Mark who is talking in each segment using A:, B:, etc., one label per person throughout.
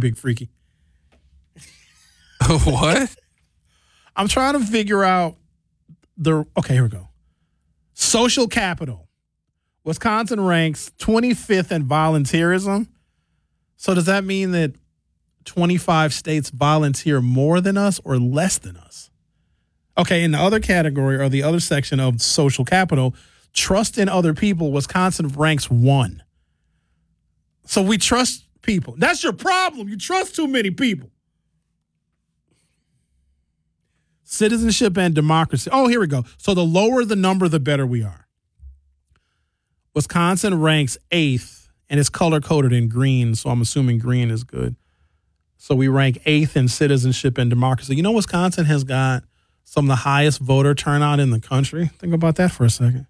A: Big Freaky.
B: What?
A: I'm trying to figure out okay, here we go. Social capital. Wisconsin ranks 25th in volunteerism. So does that mean that 25 states volunteer more than us or less than us? Okay, in the other category or the other section of social capital, trust in other people, Wisconsin ranks 1. So we trust people. That's your problem. You trust too many people. Citizenship and democracy. Oh, here we go. So the lower the number, the better we are. Wisconsin ranks 8th, and it's color-coded in green, so I'm assuming green is good. So we rank 8th in citizenship and democracy. You know, Wisconsin has got some of the highest voter turnout in the country. Think about that for a second.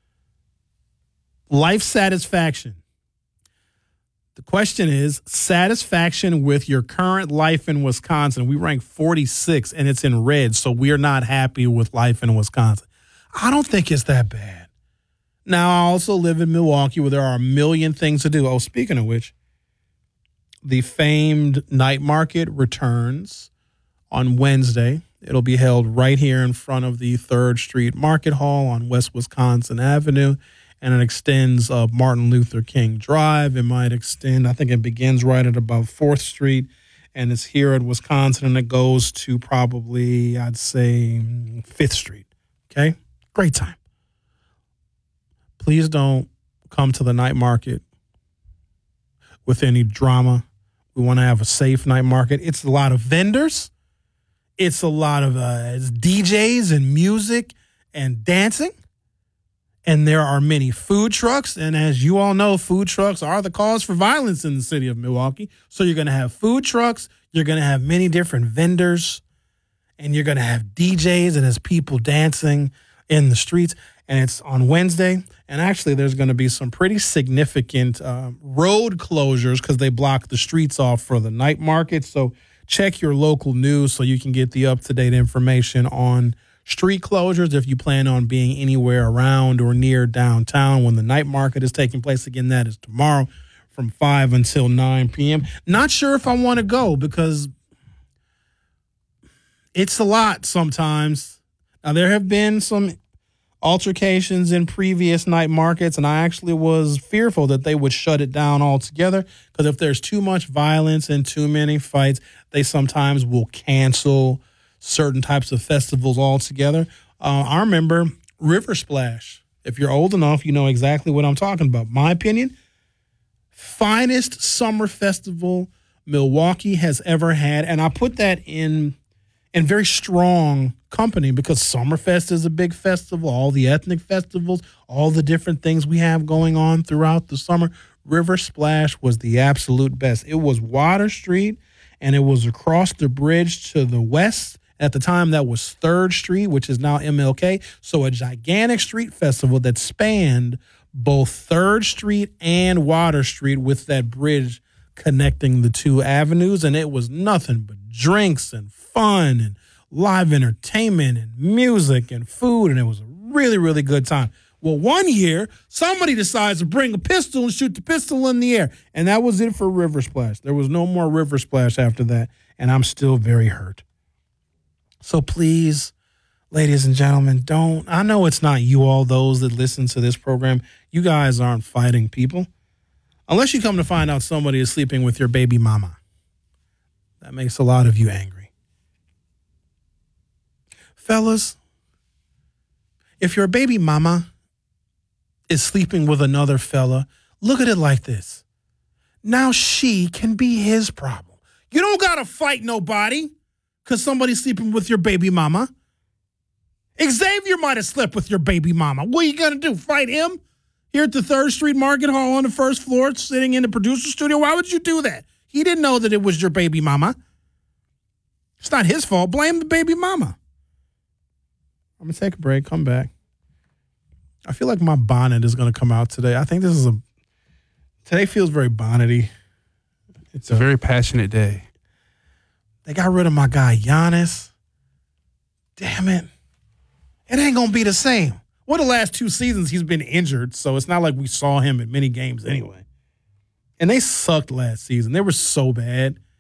A: Life satisfaction. The question is satisfaction with your current life in Wisconsin. We rank 46, and it's in red, so we are not happy with life in Wisconsin. I don't think it's that bad. Now, I also live in Milwaukee where there are a million things to do. Oh, speaking of which, the famed night market returns on Wednesday. It'll be held right here in front of the 3rd Street Market Hall on West Wisconsin Avenue, and it extends up Martin Luther King Drive. It might extend, I think it begins right at about 4th Street, and it's here at Wisconsin, and it goes to probably, I'd say, 5th Street. Okay? Great time. Please don't come to the night market with any drama. We want to have a safe night market. It's a lot of vendors. It's a lot of DJs and music and dancing. And there are many food trucks. And as you all know, food trucks are the cause for violence in the city of Milwaukee. So you're going to have food trucks. You're going to have many different vendors. And you're going to have DJs and there's people dancing in the streets. And it's on Wednesday. And actually, there's going to be some pretty significant road closures because they block the streets off for the night market. So check your local news so you can get the up-to-date information on street closures if you plan on being anywhere around or near downtown when the night market is taking place. Again, that is tomorrow from 5 until 9 p.m. Not sure if I want to go because it's a lot sometimes. Now, there have been some altercations in previous night markets, and I actually was fearful that they would shut it down altogether because if there's too much violence and too many fights, they sometimes will cancel certain types of festivals altogether. I remember River Splash. If you're old enough, you know exactly what I'm talking about. My opinion, finest summer festival Milwaukee has ever had, and I put that in very strong company because Summerfest is a big festival, all the ethnic festivals, all the different things we have going on throughout the summer. River Splash was the absolute best. It was Water Street, and it was across the bridge to the west. At the time, that was 3rd Street, which is now MLK. So a gigantic street festival that spanned both 3rd Street and Water Street with that bridge connecting the two avenues. And it was nothing but drinks and fun and live entertainment and music and food. And it was a really, really good time. Well, one year, somebody decides to bring a pistol and shoot the pistol in the air. And that was it for River Splash. There was no more River Splash after that. And I'm still very hurt. So please, ladies and gentlemen, I know it's not you all, those that listen to this program. You guys aren't fighting people. Unless you come to find out somebody is sleeping with your baby mama. That makes a lot of you angry. Fellas, if your baby mama is sleeping with another fella, look at it like this. Now she can be his problem. You don't got to fight nobody because somebody's sleeping with your baby mama. Xavier might have slept with your baby mama. What are you going to do, fight him? Here at the 3rd Street Market Hall on the 1st floor, sitting in the producer studio? Why would you do that? He didn't know that it was your baby mama. It's not his fault. Blame the baby mama. I'm going to take a break, come back. I feel like my bonnet is going to come out today. I think today feels very bonnety.
B: It's a very passionate day.
A: They got rid of my guy, Giannis. Damn it. It ain't going to be the same. Well, the last 2 seasons he's been injured, so it's not like we saw him at many games anyway. And they sucked last season. They were so bad.